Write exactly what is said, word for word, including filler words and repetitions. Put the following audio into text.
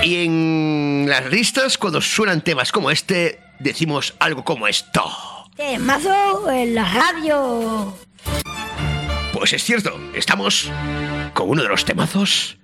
Y en las listas, cuando suenan temas como este, decimos algo como esto. Temazo en la radio. Pues es cierto, estamos con uno de los temazos